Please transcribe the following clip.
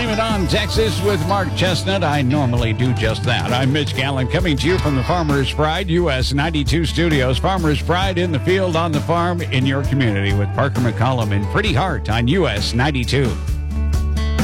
Blame It On Texas with Mark Chestnut. I normally do just that. I'm Mitch Gallen coming to you from the Farmer's Pride US 92 studios. Farmer's Pride in the field, on the farm, in your community with Parker McCollum and Pretty Hart on US 92.